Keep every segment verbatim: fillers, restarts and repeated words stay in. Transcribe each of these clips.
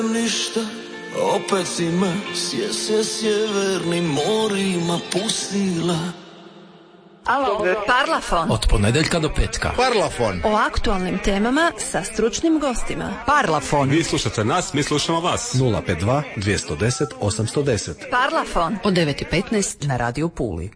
Ništa, opet si me sje se sjevernim morima pustila. Alo, Parlafon. Od ponedeljka do petka. Parlafon. O aktualnim temama sa stručnim gostima. Parlafon. Vi slušate nas, mi slušamo vas. nula pet dva dvjesto deset osamsto deset. Parlafon. Od devet i petnaest na Radio Puli.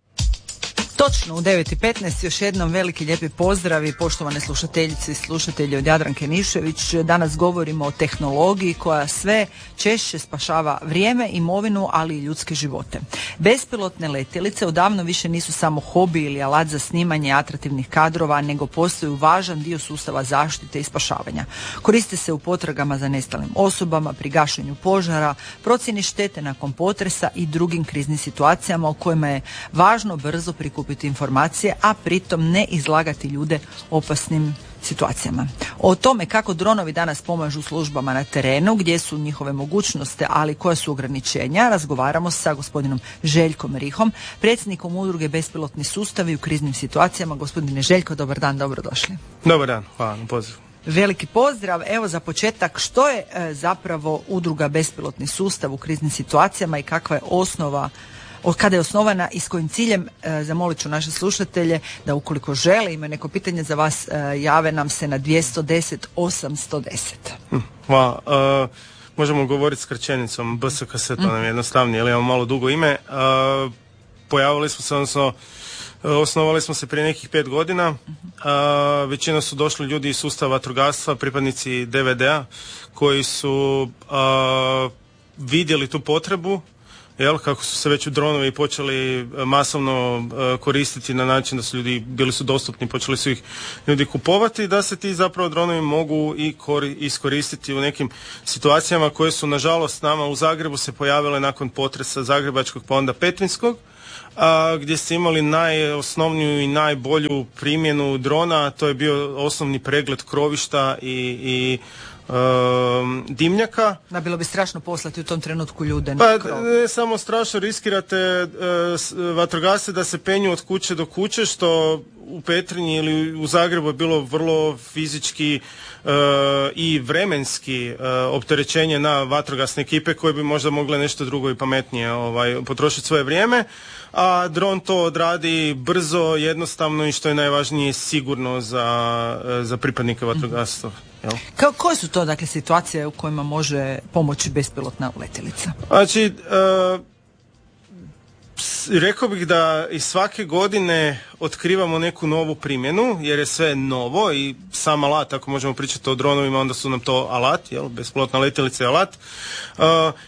Točno u devet i petnaest još jednom veliki lijepi pozdravi poštovane slušateljice i slušatelji od Jadranke Nišević. Danas govorimo o tehnologiji koja sve češće spašava vrijeme, imovinu, ali i ljudske živote. Bespilotne letjelice odavno više nisu samo hobi ili alat za snimanje atraktivnih kadrova, nego postaju važan dio sustava zaštite i spašavanja. Koriste se u potragama za nestalim osobama, pri gašenju požara, procjeni štete nakon potresa i drugim kriznim situacijama u kojima je važno brzo prikupiti informacije, a pritom ne izlagati ljude opasnim situacijama. O tome kako dronovi danas pomažu službama na terenu, gdje su njihove mogućnosti, ali koja su ograničenja, razgovaramo sa gospodinom Željkom Rihom, predsjednikom udruge Bespilotni sustavi u kriznim situacijama. Gospodine Željko, dobar dan, dobrodošli. Dobar dan, hvala na pozivu. Veliki pozdrav. Evo za početak, što je e, zapravo udruga Bespilotni sustav u kriznim situacijama i kakva je osnova, od kada je osnovana i s kojim ciljem? E, zamolit ću naše slušatelje da ukoliko žele, imaju neko pitanje za vas, e, jave nam se na dvjesto deset osamsto deset. Hm, hvala. Uh, možemo govoriti skraćenicom B S K S, to nam je jednostavnije, ali imamo malo dugo ime. Uh, pojavili smo se, odnosno osnovali smo se prije nekih pet godina. Uh, većina su došli ljudi iz sustava vatrogastva, pripadnici D V D-a, koji su uh, vidjeli tu potrebu, jel, kako su se već u dronovi počeli masovno uh, koristiti na način da su ljudi bili su dostupni, počeli su ih ljudi kupovati, da se ti zapravo dronovi mogu i kori, iskoristiti u nekim situacijama koje su nažalost nama u Zagrebu se pojavile nakon potresa zagrebačkog pa onda petrinjskog, a, gdje ste imali najosnovniju i najbolju primjenu drona, a to je bio osnovni pregled krovišta i, i Um, dimnjaka. Da, bilo bi strašno poslati u tom trenutku ljude. Pa ne samo strašno, riskirate uh, vatrogasce da se penju od kuće do kuće, što u Petrinji ili u Zagrebu je bilo vrlo fizički uh, i vremenski uh, opterećenje na vatrogasne ekipe koje bi možda mogle nešto drugo i pametnije ovaj, potrošiti svoje vrijeme, a dron to odradi brzo, jednostavno i što je najvažnije sigurno za, za pripadnike vatrogastva. Jel? Ka- koje su to dakle situacije u kojima može pomoći bespilotna letjelica? Znači, uh, rekao bih da i svake godine otkrivamo neku novu primjenu, jer je sve novo i sam alat, ako možemo pričati o dronovima, onda su nam to alat, jel? Bespilotna letjelica je alat. Uh,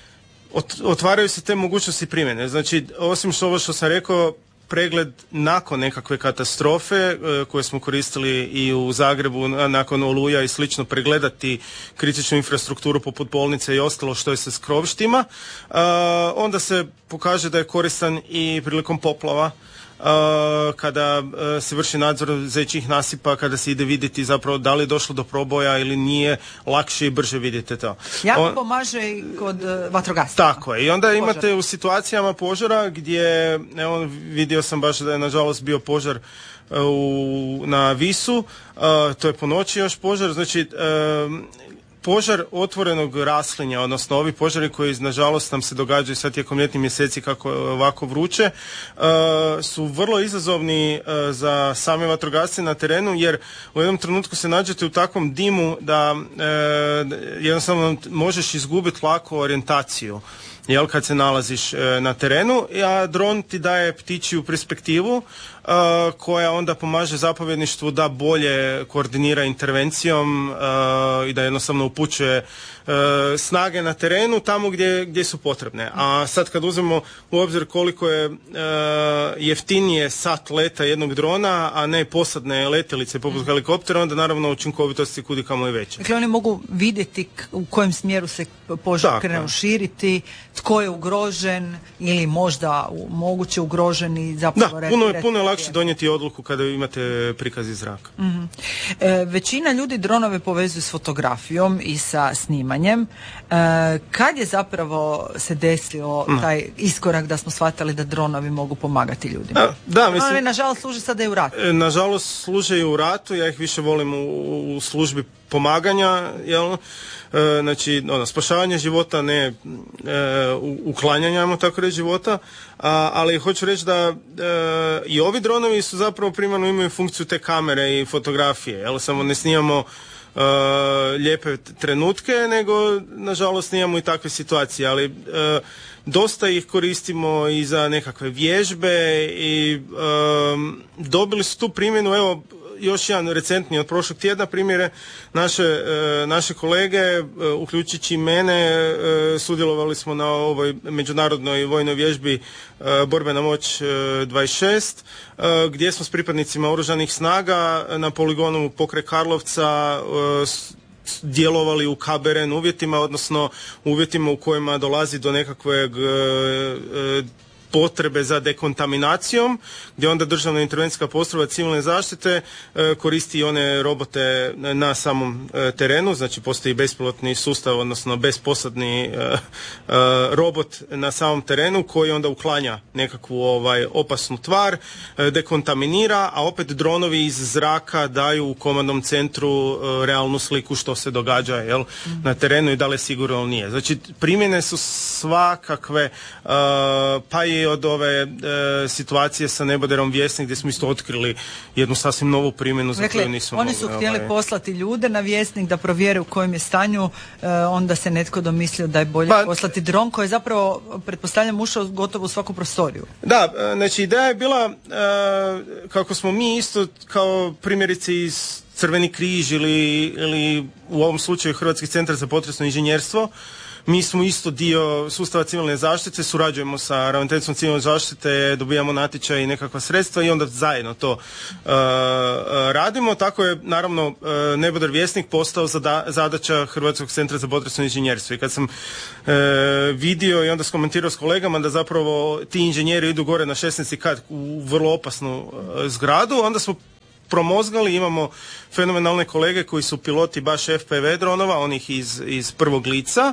otvaraju se te mogućnosti primjene. Znači, osim što ovo što sam rekao, pregled nakon nekakve katastrofe e, koje smo koristili i u Zagrebu nakon oluja i slično, pregledati kritičnu infrastrukturu poput bolnice i ostalo što je se s krovištima, e, onda se pokaže da je koristan i prilikom poplava, Uh, kada uh, se vrši nadzor zečjih nasipa, kada se ide vidjeti zapravo da li je došlo do proboja ili nije, lakše i brže vidite to. Jako On, pomaže i kod uh, vatrogastva. Tako je. I onda požar. Imate u situacijama požara gdje, evo, vidio sam baš da je nažalost bio požar uh, u, na Visu, uh, to je po noći još požar, znači uh, požar otvorenog raslinja, odnosno ovi požari koji nažalost nam se događaju sad tijekom ljetnih mjeseci kako je ovako vruće, uh, su vrlo izazovni uh, za same vatrogasce na terenu, jer u jednom trenutku se nađete u takvom dimu da uh, jednostavno možeš izgubiti lako orijentaciju, jel, kad se nalaziš uh, na terenu, a dron ti daje ptičju perspektivu uh, koja onda pomaže zapovjedništvu da bolje koordinira intervencijom uh, i da jednostavno upućuje uh, snage na terenu tamo gdje, gdje su potrebne. A sad kad uzmemo u obzir koliko je uh, jeftinije sat leta jednog drona, a ne posadne letjelice poput helikoptera, onda naravno učinkovitost je kudikamo i veća. Dakle, oni mogu vidjeti u kojem smjeru se požar krenu širiti, tko je ugrožen ili možda moguće ugrožen i zapravo da, puno je, puno je lakše donijeti odluku kada imate prikaz iz zraka. Mm-hmm. E, većina ljudi dronove povezuje s fotografijom i sa snimanjem. E, kad je zapravo se desilo mm. taj iskorak da smo shvatili da dronovi mogu pomagati ljudima? A, da, mislim, dronovi nažalost služe sada i u ratu. E, nažalost služe i u ratu, ja ih više volim u, u službi pomaganja, jel? E, znači, ono, spašavanje života, ne e, uklanjanja, ajmo tako reći, života, a, ali hoću reći da e, i ovi dronovi su zapravo primarno imaju funkciju te kamere i fotografije, jel? Samo ne snimamo Uh, lijepe trenutke, nego nažalost snimamo i takve situacije, ali uh, dosta ih koristimo i za nekakve vježbe i um, dobili su tu primjenu, evo još jedan recentni od prošlog tjedna primjere, naše, uh, naše kolege, uh, uključujući mene, uh, sudjelovali smo na ovoj međunarodnoj vojnoj vježbi uh, Borbena moć uh, dvadeset šest, uh, gdje smo s pripadnicima oružanih snaga na poligonu pokraj Karlovca uh, djelovali u K B R N uvjetima, odnosno uvjetima u kojima dolazi do nekakvog uh, uh, potrebe za dekontaminacijom, gdje onda državna intervencijska postrojba civilne zaštite e, koristi one robote na samom e, terenu, znači postoji bespilotni sustav, odnosno besposadni e, e, robot na samom terenu koji onda uklanja nekakvu ovaj opasnu tvar, e, dekontaminira, a opet dronovi iz zraka daju u komandnom centru e, realnu sliku što se događa, jel, mm. na terenu i da li je sigurno ili nije. Znači primjene su svakakve, e, pa i od ove e, situacije sa neboderom Vjesnik gdje smo isto otkrili jednu sasvim novu primjenu za dakle, koju nismo oni mogli, su htjeli ovaj... poslati ljude na Vjesnik da provjere u kojem je stanju, e, onda se netko domislio da je bolje pa, poslati dron koji je zapravo, pretpostavljam, ušao gotovo u svaku prostoriju. Da, znači ideja je bila e, kako smo mi isto kao primjerice iz Crveni križ ili, ili u ovom slučaju Hrvatski centar za potresno inženjerstvo, mi smo isto dio sustava civilne zaštite, surađujemo sa ravnateljstvom civilne zaštite, dobijamo natječaj i nekakva sredstva i onda zajedno to uh, radimo. Tako je naravno uh, neboder Vjesnik postao zada, zadaća Hrvatskog centra za potresno inženjerstvo. I kad sam uh, vidio i onda skomentirao s kolegama da zapravo ti inženjeri idu gore na šesnaesti kat u vrlo opasnu uh, zgradu, onda smo promozgali, imamo fenomenalne kolege koji su piloti baš F P V dronova, onih iz, iz prvog lica.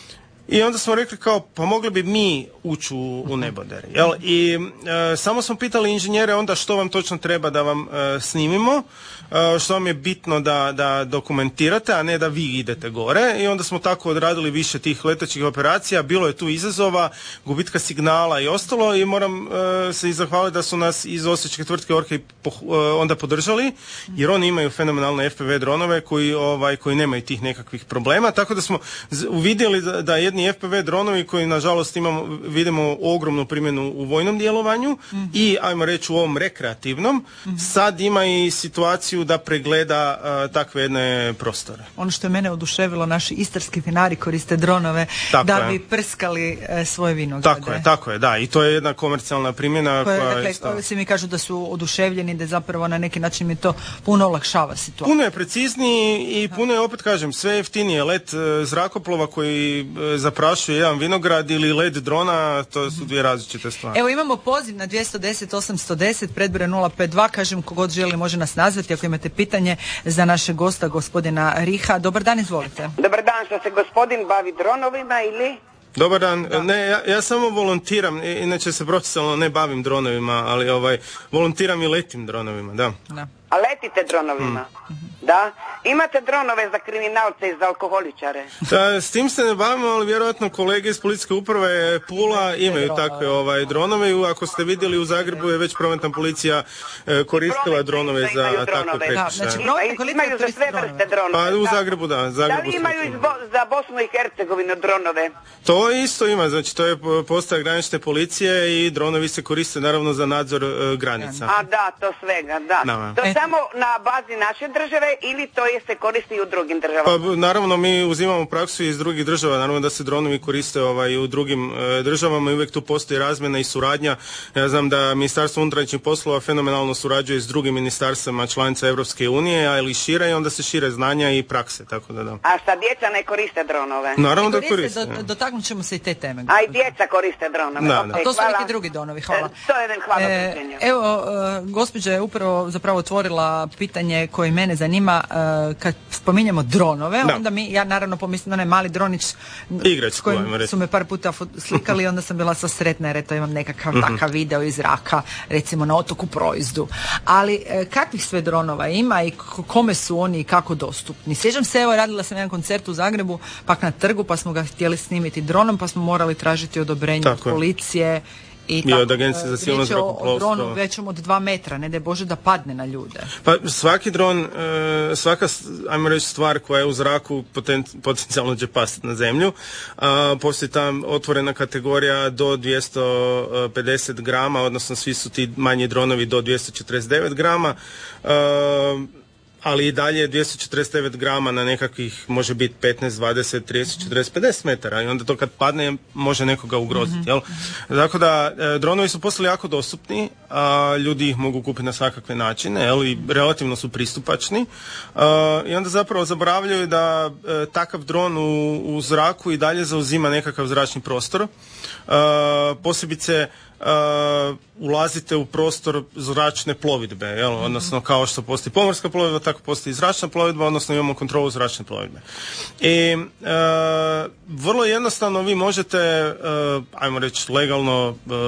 I onda smo rekli kao, pa mogli bi mi ući u, u neboder. Jel? I e, samo smo pitali inženjere onda što vam točno treba da vam e, snimimo, e, što vam je bitno da, da dokumentirate, a ne da vi idete gore. I onda smo tako odradili više tih letećih operacija. Bilo je tu izazova, gubitka signala i ostalo i moram e, se i zahvaliti da su nas iz osječke tvrtke Orca poh, e, onda podržali, jer oni imaju fenomenalne F P V dronove koji, ovaj, koji nemaju tih nekakvih problema. Tako da smo uvidjeli da, da jedni F P V dronovi koji nažalost imamo, vidimo ogromnu primjenu u vojnom djelovanju mm-hmm. i ajmo reći u ovom rekreativnom, mm-hmm. sad ima i situaciju da pregleda uh, takve jedne prostore. Ono što je mene oduševilo, naši istarski vinari koriste dronove tako da je. bi prskali uh, svoje vinograde. Tako je, tako je, da, i to je jedna komercijalna primjena. Koje, koja dakle, koja svi mi kažu da su oduševljeni, da zapravo na neki način mi to puno olakšava situaciju. Puno je precizniji i puno je, opet kažem, sve jeftinije. Let uh, zrakoplova koji uh, zaprašuje jedan vinograd ili led drona, to su dvije različite stvari. Evo imamo poziv na dvjesto deset osamsto deset, predbroj nula pet dva, kažem kogod želi može nas nazvati ako imate pitanje za našeg gosta, gospodina Riha. Dobar dan, izvolite. Dobar dan, što se gospodin bavi dronovima ili? Dobar dan, da. ne, ja, ja samo volontiram, inače se profesionalno ne bavim dronovima, ali ovaj, volontiram i letim dronovima, da. Da. A letite dronovima? Mm. Da? Imate dronove za kriminalce i za alkoholičare? Da, s tim se ne bavimo, ali vjerojatno kolege iz policijske uprave Pula imaju takve ovaj, dronove. Ako ste vidjeli, u Zagrebu je već prometna policija e, koristila dronove za takve prekršaje. Znači, imaju za sve vrste dronove. Pa u Zagrebu, da. Zagrebu da li imaju bo, za Bosnu i Hercegovinu dronove? To isto ima, znači to je postaja granične policije i dronovi se koriste naravno za nadzor e, granica. A da, to svega, da. da. To e. samo na bazi naše države ili to je se koristi i u drugim državama? Pa naravno mi uzimamo praksu iz drugih država, naravno da se dronovi koriste ovaj, u drugim e, državama i uvijek tu postoji razmjena i suradnja. Ja znam da Ministarstvo unutrašnjih poslova fenomenalno surađuje s drugim ministarstvima članica Europske unije, a ili šire i onda se šire znanja i prakse, tako da da. A šta djeca ne koriste dronove? Naravno da koriste. Do, dotaknut ćemo se i te teme. A i djeca koriste dronove. Da, da. A to su neki drugi dronovi, hvala. E, to je hvala e, Evo, e, gospođa je upravo zapravo otvorila pitanje koje mene zanima. zanima, uh, kad spominjemo dronove, da. onda mi, ja naravno pomislim na onaj mali dronić Igrać, s kojim su me par puta slikali, onda sam bila sva sretna jer eto imam nekakav mm-hmm. takav video iz zraka, recimo na otoku Projizdu. Ali uh, kakvih sve dronova ima i kome su oni i kako dostupni? Sjećam se, evo, radila sam jedan koncert u Zagrebu, pak na trgu, pa smo ga htjeli snimiti dronom, pa smo morali tražiti odobrenje od policije. I tako, od Agencije za civilno zrakoplovstvo. O dronu većom od dva metra, ne daj Bože da padne na ljude. Pa svaki dron, svaka, ajmo reći, stvar koja je u zraku potencijalno će pasti na zemlju. Postoji tam otvorena kategorija do dvjesto pedeset grama, odnosno svi su ti manji dronovi do dvjesto četrdeset devet grama. Ali i dalje dvjesto četrdeset devet grama na nekakvih može biti petnaest, dvadeset, trideset, četrdeset, pedeset metara i onda to kad padne može nekoga ugroziti. Mm-hmm. Jel? Dakle da, dronovi su postali jako dostupni, a ljudi ih mogu kupiti na svakakve načine, jel? I relativno su pristupačni a, i onda zapravo zaboravljaju da a, takav dron u, u zraku i dalje zauzima nekakav zračni prostor. A, posebice Uh, ulazite u prostor zračne plovidbe, jel? Mm-hmm. Odnosno kao što postoji pomorska plovidba, tako postoji zračna plovidba, odnosno imamo kontrolu zračne plovidbe. I uh, vrlo jednostavno vi možete, uh, ajmo reći, legalno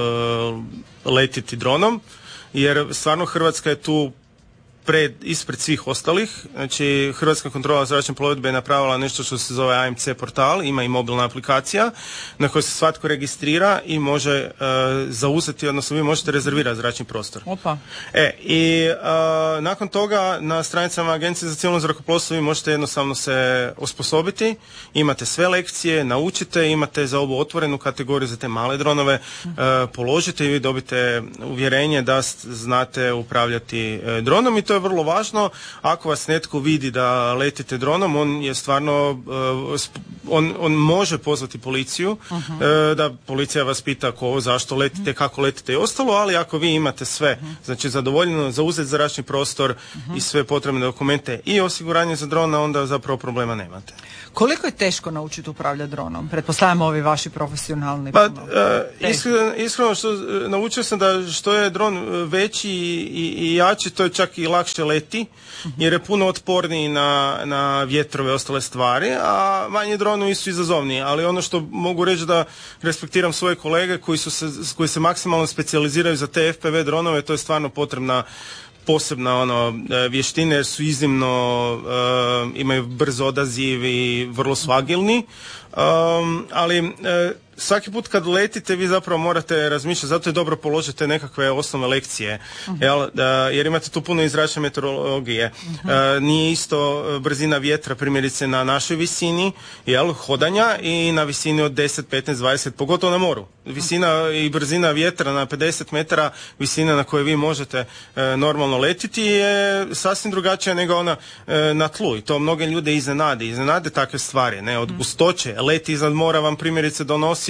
uh, letiti dronom, jer stvarno Hrvatska je tu pred, ispred svih ostalih. Znači, Hrvatska kontrola zračne plovidbe je napravila nešto što se zove A M C portal, ima i mobilna aplikacija na kojoj se svatko registrira i može uh, zauzeti, odnosno vi možete rezervirati zračni prostor. Opa. E, i uh, nakon toga na stranicama Agencije za civilno zrakoplovstvo vi možete jednostavno se osposobiti, imate sve lekcije, naučite, imate za ovu otvorenu kategoriju za te male dronove, uh, položite i vi dobite uvjerenje da znate upravljati uh, dronom i to je vrlo važno. Ako vas netko vidi da letite dronom, on je stvarno uh, on, on može pozvati policiju, uh-huh. uh, da policija vas pita ko, zašto letite, uh-huh. kako letite i ostalo, ali ako vi imate sve, uh-huh. znači zadovoljeno zauzeti zračni prostor uh-huh. i sve potrebne dokumente i osiguranje za drona, onda zapravo problema nemate. Koliko je teško naučiti upravljati dronom? Pretpostavljamo ovi vaši profesionalni. Pa, uh, iskreno, iskreno što naučio sam da što je dron veći i, i jači, to je čak i lakše leti, jer je puno otporniji na, na vjetrove i ostale stvari, a manji dronovi su izazovniji. Ali ono što mogu reći da respektiram svoje kolege koji, su se, koji se maksimalno specijaliziraju za te F P V dronove, to je stvarno potrebna posebna ono vještine jer su iznimno uh, imaju brz odaziv i vrlo su agilni, um, ali uh, svaki put kad letite vi zapravo morate razmišljati, zato je dobro položiti nekakve osnovne lekcije, uh-huh. jel, da, jer imate tu puno izračne meteorologije. Uh-huh. Uh, nije isto brzina vjetra primjerice na našoj visini, jel, hodanja i na visini od deset, petnaest, dvadeset, pogotovo na moru. Visina uh-huh. i brzina vjetra na pedeset metara, visina na kojoj vi možete uh, normalno letiti je sasvim drugačija nego ona uh, na tlu i to mnoge ljude iznenade. Iznenade takve stvari, ne, od uh-huh. gustoće. Let iznad mora vam primjerice donosi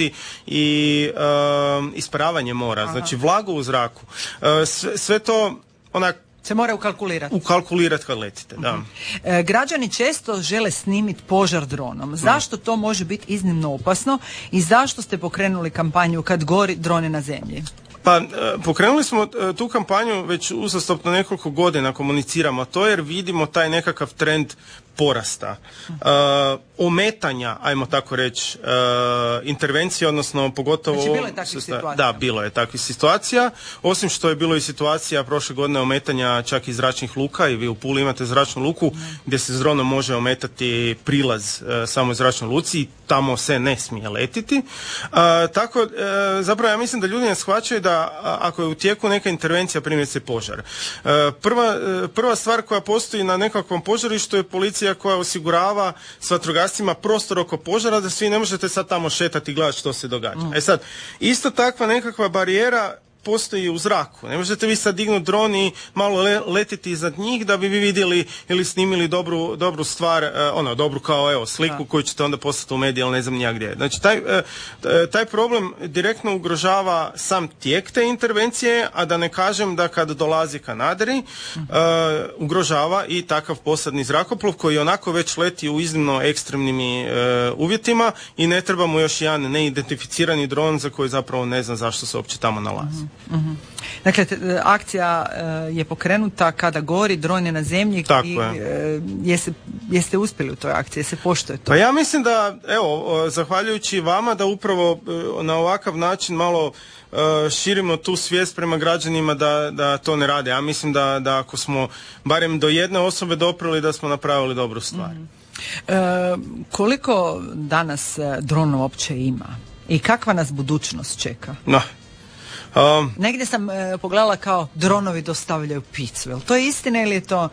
i uh, isparavanje mora, Aha. znači vlagu u zraku. Uh, sve, sve to onak se mora ukalkulirati. Ukalkulirati kad letite, da. Uh-huh. E, građani često žele snimiti požar dronom. Zašto to može biti iznimno opasno i zašto ste pokrenuli kampanju kad gori drone na zemlji? Pa pokrenuli smo tu kampanju već uzastopno nekoliko godina komuniciramo to jer vidimo taj nekakav trend porasta, uh, ometanja, ajmo tako reći, uh, intervencije, odnosno pogotovo... Znači bilo je takvih situacija? Da, bilo je takvih situacija, osim što je bilo i situacija prošle godine ometanja čak i zračnih luka i vi u Puli imate zračnu luku mm. gdje se s dronom može ometati prilaz uh, samo zračnoj luci i tamo se ne smije letiti. Uh, tako, uh, zapravo ja mislim da ljudi ne shvaćaju da a, ako je u tijeku neka intervencija, primjerice požar. Uh, prva, uh, prva stvar koja postoji na nekakvom požarištu je policija koja osigurava s vatrogascima prostor oko požara da svi ne možete sad tamo šetati i gledati što se događa. Mm. E sad, isto takva nekakva barijera postoji u zraku. Ne možete vi sad dignuti dron i malo le, letiti iznad njih da bi vi vidjeli ili snimili dobru, dobru stvar, uh, ono, dobru kao evo sliku da. koju ćete onda poslati u medije, ali ne znam nijak gdje. Znači, taj, uh, taj problem direktno ugrožava sam tijek te intervencije, a da ne kažem da kad dolazi kanaderi, uh, ugrožava i takav posadni zrakoplov koji onako već leti u iznimno ekstremnim uh, uvjetima i ne treba mu još jedan neidentificirani dron za koji zapravo ne znam zašto se uopće tamo nalazi. Uh-huh. Dakle, te, akcija uh, je pokrenuta kada gori, dron je na zemlji. Tako i je. Uh, jeste, jeste uspjeli u toj akciji, jeste poštuje to? Pa ja mislim da, evo, zahvaljujući vama da upravo na ovakav način malo uh, širimo tu svijest prema građanima da, da to ne rade. Ja mislim da, da ako smo barem do jedne osobe doprli da smo napravili dobru stvar. Mm-hmm. E, koliko danas dronova uopće ima? I kakva nas budućnost čeka? No. Um, Negdje sam e, pogledala kao dronovi dostavljaju picu. Jel to je istina ili je to...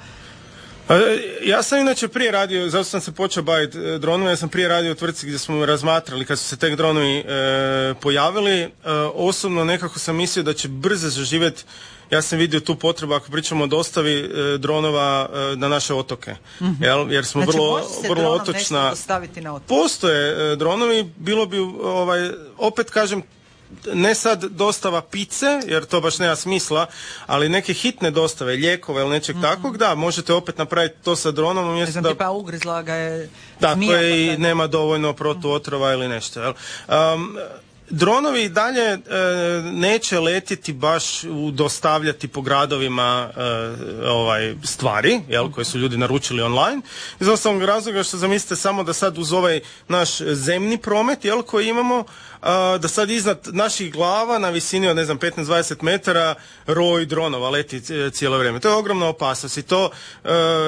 Ja sam inače prije radio, zato sam se počeo baviti dronovima, ja sam prije radio u tvrtci gdje smo razmatrali kad su se tek dronovi e, pojavili. E, osobno nekako sam mislio da će brzo zaživjeti. Ja sam vidio tu potrebu ako pričamo o dostavi e, dronova e, na naše otoke. Mm-hmm. Jel? Jer smo znači, vrlo, vrlo dronom otočna. dostaviti na otok? Postoje e, dronovi, bilo bi ovaj, opet kažem, ne sad dostava pice, jer to baš nema smisla, ali neke hitne dostave, lijekova ili nečeg mm-hmm. takvog, da, možete opet napraviti to sa dronom. Umjesto znam, da, tipa ugrizla ga je tako zmija, je, i pa nema dovoljno protuotrova mm-hmm. ili nešto. Jel? Um, dronovi i dalje e, neće letjeti baš u dostavljati po gradovima e, ovaj, stvari, jel, koje su ljudi naručili online. Iz osnovnog razloga što zamislite samo da sad uz ovaj naš zemni promet, jel, koji imamo, a, da sad iznad naših glava na visini od ne znam petnaest do dvadeset metara roj dronova leti cijelo vrijeme. To je ogromna opasnost i to e,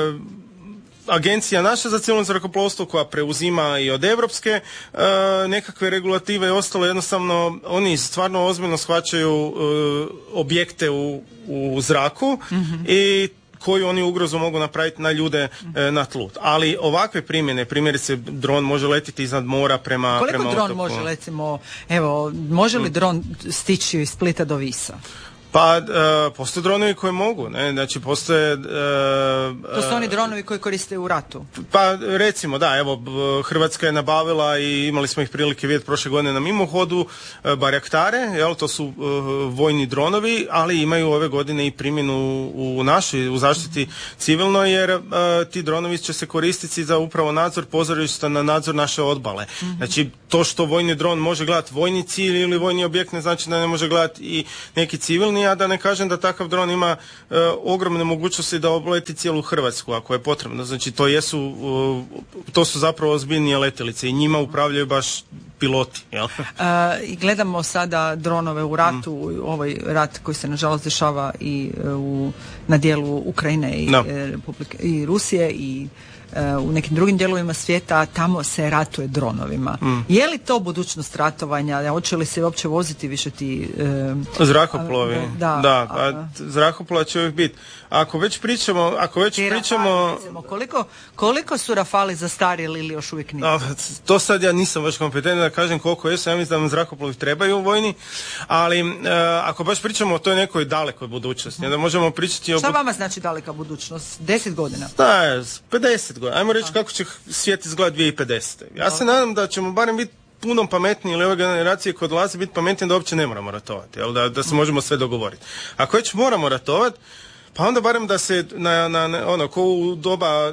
agencija naša za civilno zrakoplovstvo koja preuzima i od europske e, nekakve regulative i ostalo, jednostavno oni stvarno ozbiljno shvaćaju e, objekte u, u zraku mm-hmm. i koju oni ugrozu mogu napraviti na ljude e, na tlu. Ali ovakve primjene, primjerice dron može letiti iznad mora prema koliko prema dron otoku. može, recimo, evo, može li dron stići iz Splita do Visa? Pa, e, postoje dronovi koji mogu, ne, znači postoje... E, to su oni dronovi koji koriste u ratu? Pa, recimo, da, evo, Hrvatska je nabavila i imali smo ih prilike vidjeti prošle godine na mimohodu, e, Barjaktare, jel, to su e, vojni dronovi, ali imaju ove godine i primjenu u našoj, u zaštiti civilnoj, jer e, ti dronovi će se koristiti za upravo nadzor pozorišta na nadzor naše obale. Mm-hmm. Znači, to što vojni dron može gledati vojni cilj ili vojni objekt ne znači da ne može gledati i neki civilni, a da ne kažem da takav dron ima e, ogromne mogućnosti da obleti cijelu Hrvatsku ako je potrebno. Znači to jesu, e, to su zapravo ozbiljnije letjelice i njima upravljaju baš piloti. Jel? E, I gledamo sada dronove u ratu, mm. ovaj rat koji se nažalost dešava i u, na dijelu Ukrajine i, no. e, Republike, i Rusije i u nekim drugim dijelovima svijeta, tamo se ratuje dronovima. Mm. Je li to budućnost ratovanja? Hoće li se uopće voziti više ti... E, zrakoplovi. A, da. da a, zrakoplova će uvijek biti. Ako već pričamo... Ako već pričamo... Rafali, koliko, koliko su Rafali zastarjeli ili još uvijek nisu? To sad ja nisam baš kompetentan da kažem koliko jesu. Ja mislim da nam zrakoplovi trebaju u vojni. Ali e, ako baš pričamo o toj nekoj dalekoj budućnosti, mm. da možemo pričati o... Šta vama znači daleka budućnost? deset godina? Da, pedeset godina. Ajmo reći kako će svijet izgledati dvije tisuće pedesete. Ja se nadam da ćemo barem biti puno pametniji ili ove generacije koje dolaze biti pametniji da uopće ne moramo ratovati, jel? Da, da se možemo sve dogovoriti. Ako već moramo ratovati, pa onda barem da se na, na, na ono, ko u doba e,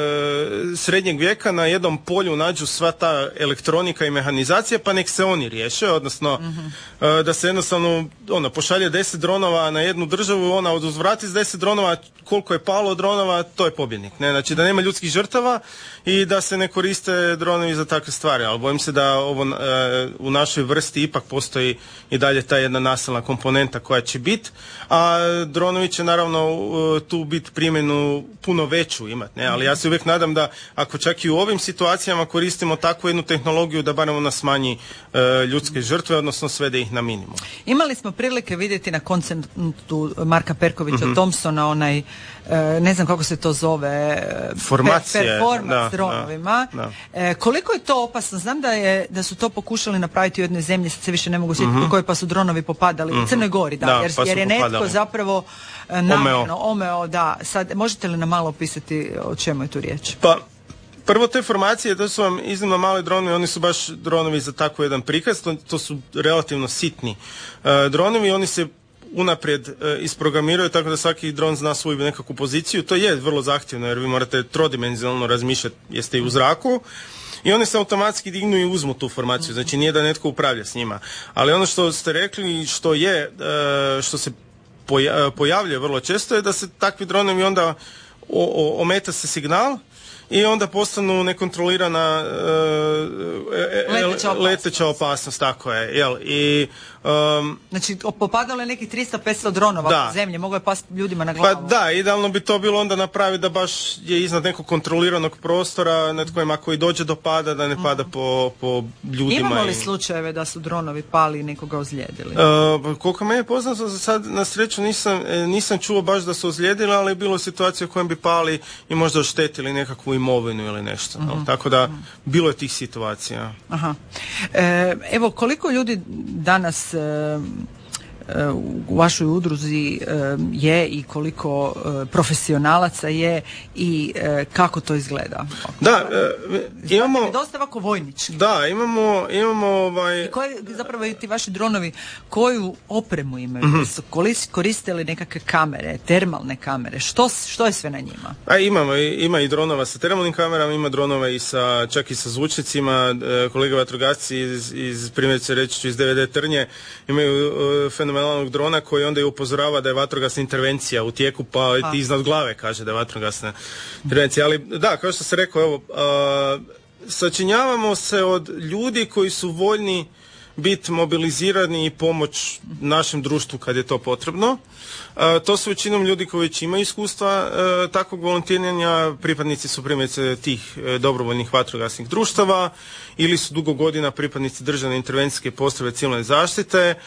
srednjeg vijeka na jednom polju nađu sva ta elektronika i mehanizacija, pa nek se oni riješe, odnosno mm-hmm. e, da se jednostavno ono, pošalje deset dronova na jednu državu, ona oduzvrati s deset dronova, koliko je palo dronova, to je pobjednik. Ne? Znači da nema ljudskih žrtava i da se ne koriste dronovi za takve stvari, ali bojim se da ovo e, u našoj vrsti ipak postoji i dalje ta jedna nasilna komponenta koja će biti, a dronovi će naravno tu biti primjenu puno veću imati, ne? Ali ja se uvijek nadam da ako čak i u ovim situacijama koristimo takvu jednu tehnologiju da barem ona smanji e, ljudske žrtve, odnosno svede ih na minimum. Imali smo prilike vidjeti na koncertu Marka Perkovića mm-hmm. Thompsona onaj, e, ne znam kako se to zove, formacije, per, performans s dronovima. Da, da. E, koliko je to opasno? Znam da je da su to pokušali napraviti u jednoj zemlji, sad se više ne mogu sjetiti mm-hmm. koje pa su dronovi popadali, mm-hmm. u Crnoj Gori, da, da jer, pa jer je netko popadali. zapravo namjerno, omeo, da. Sad, možete li nam malo opisati o čemu je tu riječ? Pa, prvo te formacije, to su vam iznimno mali dronovi, oni su baš dronovi za tako jedan prikaz, to, to su relativno sitni uh, dronovi, oni se unaprijed uh, isprogramiraju tako da svaki dron zna svoju nekakvu poziciju, to je vrlo zahtjevno jer vi morate trodimenzionalno razmišljati, jeste i u zraku i oni se automatski dignu i uzmu tu formaciju, znači nije da netko upravlja s njima. Ali ono što ste rekli, što je, što se pojavljuje vrlo često je da se takvi dronovi onda o, o, ometa se signal i onda postanu nekontrolirana e, leteća, opasnost. leteća opasnost, tako je. Jel? I, um, znači, popadalo je nekih tristo petsto dronova da. od zemlje, moglo je pasti ljudima na glavu. Pa da, idealno bi to bilo onda napraviti da baš je iznad nekog kontroliranog prostora nad kojim ako i dođe do pada, da ne pada po, po ljudima. Imamo li i... slučajeve da su dronovi pali i nekoga ozlijedili? Uh, koliko me je poznato, za sad na sreću nisam, nisam čuo baš da su ozlijedili, ali je bilo situacija u kojem bi pali i možda oštetili nekakvu imovinu ili nešto. Mm-hmm. Tako da, bilo je tih situacija. Aha. E, evo, koliko ljudi danas e, e, u vašoj udruzi e, je i koliko e, profesionalaca je i e, kako to izgleda? Da, e, imamo... Dosta ovako vojnički. Da, imamo... imamo ovaj... I koji, zapravo ti vaši dronovi, koju opremu imaju? Mm-hmm. Koriste li nekakve kamere, termalne kamere? Što, što je sve na njima? A imamo, ima i dronova sa termalnim kamerama, ima dronova i sa, čak i sa zvučnicima. E, kolega vatrogasci iz, iz primjerice reći ću iz D V D Trnje imaju e, fenomenalnog drona koji onda je upozorava da je vatrogasna intervencija u tijeku, pa A. ti iznad glave kaže da je vatrogasna intervencija. Ali da, kao što se rekao, evo, a, sačinjavamo se od ljudi koji su voljni biti mobilizirani i pomoć našem društvu kad je to potrebno. E, to su većinom ljudi koji već imaju iskustva e, takvog volontiranja, pripadnici su primjerice tih e, dobrovoljnih vatrogasnih društava ili su dugo godina pripadnici državne intervencijske postrojbe civilne zaštite e,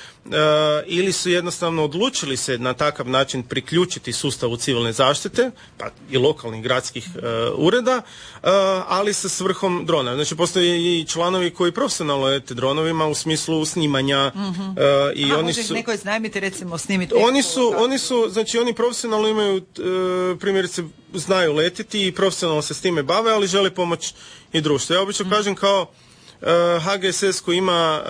ili su jednostavno odlučili se na takav način priključiti sustavu civilne zaštite, pa i lokalnih gradskih e, ureda, e, ali sa svrhom drona. Znači postoje i članovi koji profesionalno lete dronovima u smislu snimanja mm-hmm. e, i Aha, oni može su... neko iznajmiti recimo snimiti... Oni su, oni su, znači oni profesionalno imaju, e, primjerice, znaju letiti i profesionalno se s time bave, ali žele pomoć i društvo. Ja obično mm. kažem kao Uh, H G S S koji ima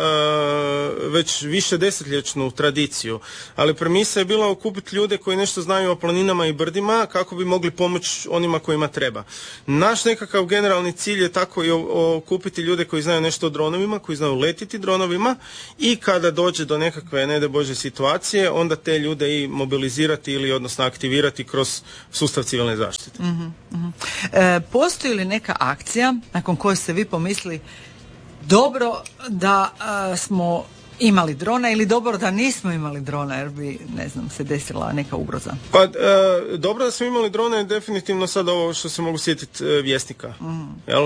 uh, već više desetljetnu tradiciju, ali premisa je bila okupiti ljude koji nešto znaju o planinama i brdima kako bi mogli pomoći onima kojima treba. Naš nekakav generalni cilj je tako i okupiti ljude koji znaju nešto o dronovima, koji znaju letiti dronovima i kada dođe do nekakve, ne da Bože, situacije, onda te ljude i mobilizirati ili odnosno aktivirati kroz sustav civilne zaštite. Mm-hmm, mm-hmm. E, postoji li neka akcija nakon koje ste vi pomislili dobro da a, smo imali drona ili dobro da nismo imali drona jer bi, ne znam, se desila neka ugroza? Pa, e, dobro da smo imali drona je definitivno sad ovo što se mogu sjetiti e, Vjesnika. Mm. Jel?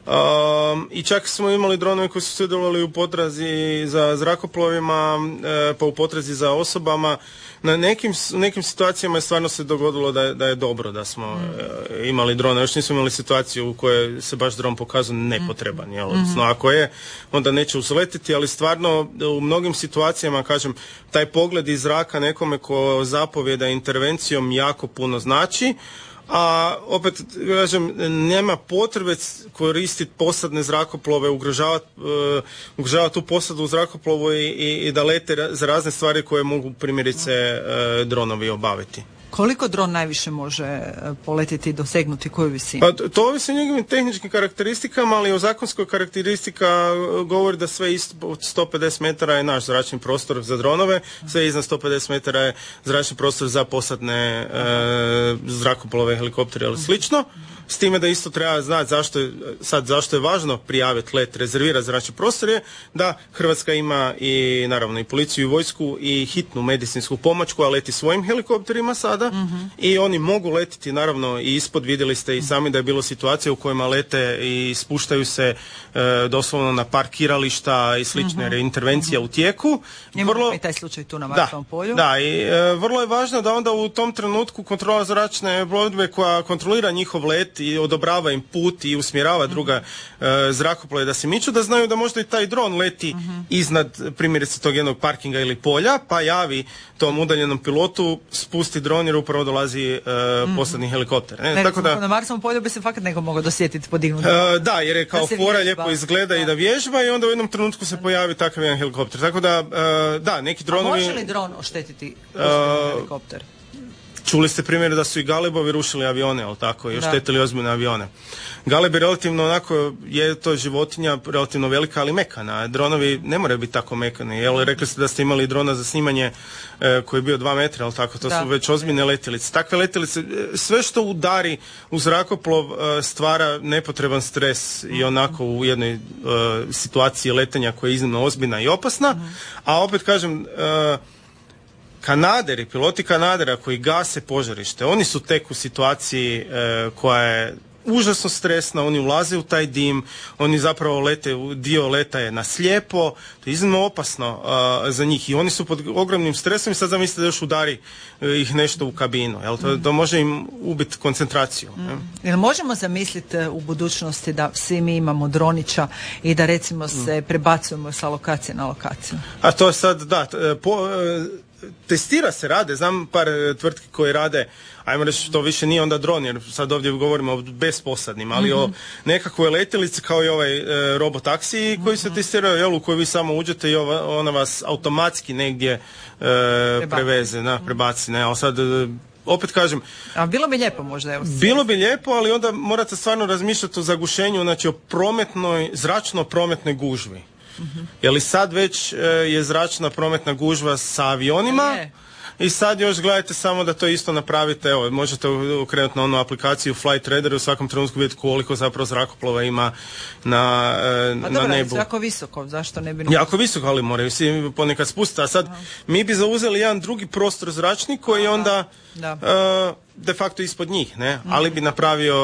Um, I čak smo imali dronove koji su sudjelovali u potrazi za zrakoplovima, e, pa u potrazi za osobama. Na nekim, nekim situacijama je stvarno se dogodilo da je, da je dobro da smo mm. e, imali drona. Još nismo imali situaciju u kojoj se baš dron pokazao nepotreban. Jel? Odnosno, ako je, onda neće uzletiti, ali stvarno u mnogim situacijama, kažem, taj pogled iz zraka nekome ko zapovjeda intervencijom jako puno znači. A opet, kažem, nema potrebe koristiti posadne zrakoplove, ugrožavati uh, ugrožavati tu posadu u zrakoplovu i, i, i da lete za razne stvari koje mogu primjerice uh, dronovi obaviti. Koliko dron najviše može poletiti i dosegnuti koju visinu? Pa to ovisi o njegovim tehničkim karakteristikama, ali o zakonskoj karakteristika govori da sve ispod sto pedeset metara je naš zračni prostor za dronove, sve iznad sto pedeset metara je zračni prostor za posadne e, zrakoplove, helikoptere ili slično. S time da isto treba znati zašto je, sad zašto je važno prijaviti let, rezervirati zračni prostor je da Hrvatska ima i naravno i policiju i vojsku i hitnu medicinsku pomoć koja leti svojim helikopterima sada mm-hmm. i oni mogu letiti naravno i ispod, vidjeli ste i sami da je bilo situacija u kojima lete i spuštaju se e, doslovno na parkirališta i slične, mm-hmm. jer je intervencija mm-hmm. u tijeku. Imamo i taj slučaj tu na Marsovom polju. Da, i e, vrlo je važno da onda u tom trenutku kontrola zračne plovidbe koja kontrolira njihov let i odobrava im put i usmjerava druga uh, zrakoplove da se miču, da znaju da možda i taj dron leti uh-huh. iznad primjerice tog jednog parkinga ili polja, pa javi tom udaljenom pilotu, spusti dron jer upravo dolazi uh, uh-huh. posadni helikopter. Ne, ne, tako da, na Marsovom polju bi se fakat neko mogao dosjetiti, podignuti. Uh, da, jer je kao fora lijepo izgleda da. I da vježba i onda u jednom trenutku se pojavi takav jedan helikopter. Tako da, uh, da, neki dronovi... A može li dron oštetiti uh, helikopter? čuli ste primjer da su i Galibovi rušili avione, ali tako, i oštetili ozbiljne avione. Galeb je relativno onako, je to životinja relativno velika, ali mekana. Dronovi ne moraju biti tako mekani. Jel, rekli ste da ste imali drona za snimanje e, koji je bio dva metra, ali tako, to da. su već ozbiljne letjelice. Takve letjelice, sve što udari u zrakoplov e, stvara nepotreban stres i onako u jednoj e, situaciji letenja koja je iznimno ozbiljna i opasna, mm. a opet kažem, e, Kanaderi, piloti Kanadera koji gase požarište, oni su tek u situaciji e, koja je užasno stresna, oni ulaze u taj dim, oni zapravo lete, dio leta je na slijepo, to je iznimno opasno uh, za njih i oni su pod ogromnim stresom i sad zamislite da još udari uh, ih nešto u kabinu, jel? To, to može im ubiti koncentraciju. Mm. Jel možemo zamisliti u budućnosti da svi mi imamo dronića i da recimo se mm. prebacujemo sa lokacije na lokaciju? A to je sad, da, po, testira se, rade, znam par tvrtki koje rade, ajmo reći, to više nije onda dron, jer sad ovdje govorimo o besposadnim, ali mm-hmm. o nekakvoj letjelici kao i ovaj e, robotaksiji koji mm-hmm. se testiraju, jel, u koji vi samo uđete i ova, ona vas automatski negdje e, preveze, na, prebaci, ne, ali sad e, opet kažem... A bilo bi lijepo možda, evo. Bilo bi lijepo, ali onda morate stvarno razmišljati o zagušenju, znači o prometnoj, zračno-prometnoj gužvi. Mm-hmm. Jer i sad već e, je zračna prometna gužva sa avionima je. I sad još gledajte samo da to isto napravite, evo, možete ukrenuti na onu aplikaciju Flight Radar i u svakom trenutku vidjeti koliko zapravo zrakoplova ima na, e, na dobro, nebu. Jako visoko, zašto ne bi... Jako visoko, ali moraju svi ponekad spustiti, a sad Aha. mi bi zauzeli jedan drugi prostor zračni koji Aha. onda da. E, de facto ispod njih, ne, mm. ali bi napravio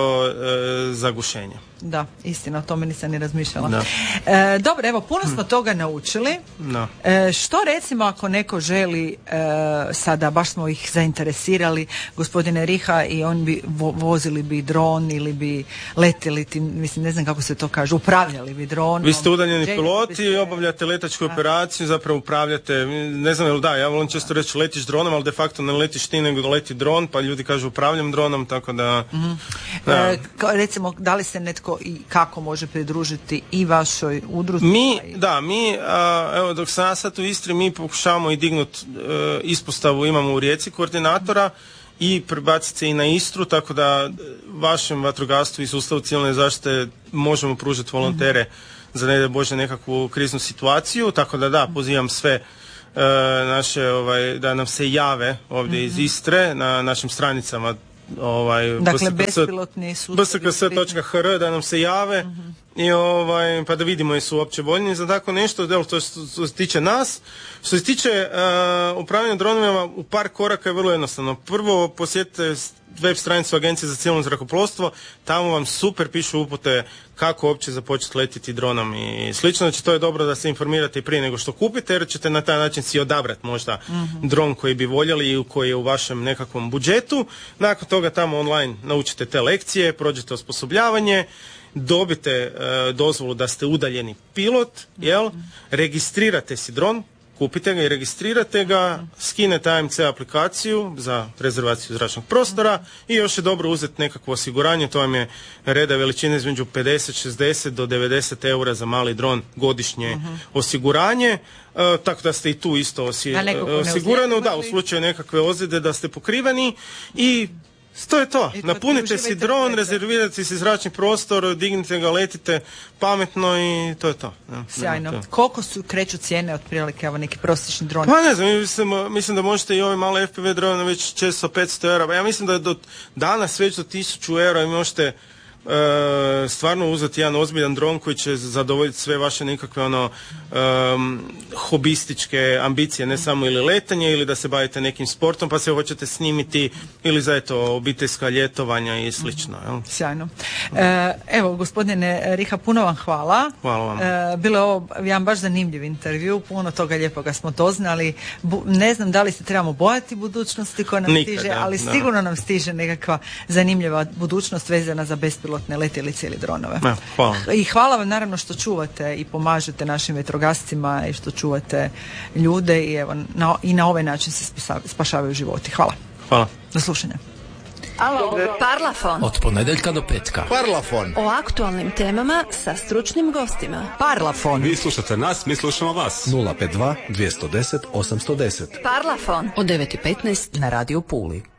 e, zagušenje. Da, istina, o tome nisam ni razmišljala. Da. E, dobro, evo, puno smo toga naučili. Da. E, što recimo ako neko želi, e, sada baš smo ih zainteresirali, gospodine Riha, i on bi vo, vozili bi dron ili bi letjeli, mislim, ne znam kako se to kaže, upravljali bi dronom. Vi ste udaljeni piloti, biste... obavljate letačku A. operaciju, zapravo upravljate, ne znam jel da, ja volim često reći letiš dronom, ali de facto ne letiš ti, nego da leti dron, pa ljudi kažu upravljam dronom, tako da... Mm-hmm. da. E, ka, recimo, da li se netko i kako može pridružiti i vašoj udruzi? Mi, da, mi, a, evo, dok sam ja sad u Istri, mi pokušavamo i dignuti e, ispostavu, imamo u Rijeci koordinatora i prebaciti se i na Istru, tako da vašem vatrogastvu i sustavu civilne zaštite možemo pružiti volontere mm-hmm. za ne daj Bože nekakvu kriznu situaciju, tako da da, pozivam sve e, naše, ovaj, da nam se jave ovdje mm-hmm. iz Istre na našim stranicama, ovaj, dakle bespilotni sustav b s k s točka h r da nam se jave uh-huh. i ovaj, pa da vidimo jesu uopće voljni za tako nešto, evo, to što se tiče nas. Što se tiče uh, upravljanja dronovima, u par koraka je vrlo jednostavno. Prvo posjetite web stranicu Agencije za civilno zrakoplovstvo, tamo vam super pišu upute kako uopće započeti letiti dronom i slično. Znači to je dobro da se informirate i prije nego što kupite, jer ćete na taj način si odabrati možda mm-hmm. dron koji bi voljeli i koji je u vašem nekakvom budžetu. Nakon toga tamo online naučite te lekcije, prođete osposobljavanje, dobite uh, dozvolu da ste udaljeni pilot, jel? Mm-hmm. Registrirate si dron, kupite ga i registrirate ga, skinete A M C aplikaciju za rezervaciju zračnog prostora i još je dobro uzeti nekakvo osiguranje, to vam je reda veličine između pedeset šezdeset do devedeset eura za mali dron godišnje uh-huh. osiguranje, uh, tako da ste i tu isto osi, osigurano, da, u slučaju nekakve ozljede da ste pokriveni i to je to. Napunite si dron, rezervirate si zračni prostor, dignite ga, letite pametno i to je to. Ja, sjajno. To. Koliko su kreću cijene otprilike, evo neki prosječni dron? Pa ne znam, mislim, mislim da možete i ove male F P V drone već često petsto eura. Ja mislim da je do danas već do tisuću eura i možete E, stvarno uzeti jedan ozbiljan dron koji će zadovoljiti sve vaše nekakve ono um, hobističke ambicije, ne samo ili letanje ili da se bavite nekim sportom pa se hoćete snimiti ili za eto obiteljska ljetovanja i slično. Jel? Sjajno. E, evo gospodine Riha, puno vam hvala. Hvala vam. E, bilo je ovo jedan baš zanimljiv intervju, puno toga lijepoga smo doznali. Bu, ne znam da li se trebamo bojati budućnosti koja nam Nikad, stiže, da, ali da. sigurno nam stiže nekakva zanimljiva budućnost vezana za bespilotne letjelice ili dronove. Ja, hvala. I hvala vam naravno što čuvate i pomažete našim vetrogascima i što čuvate ljude i evo na, i na ovaj način se spašavaju životi. Hvala. Hvala. Do slušanja. Alo, Parlafon. Od ponedjeljka do petka. Parlafon. O aktualnim temama sa stručnim gostima. Parlafon. Vi slušate nas, mi slušamo vas. nula pet dva dvjesto deset osamsto deset. Parlafon. Od devet i petnaest na Radio Puli.